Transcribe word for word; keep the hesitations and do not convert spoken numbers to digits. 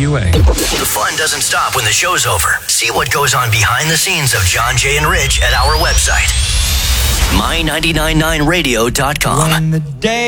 W A. The fun doesn't stop when the show's over. See what goes on behind the scenes of John, Jay, and Rich at our website, my nine nine nine radio dot com. When the day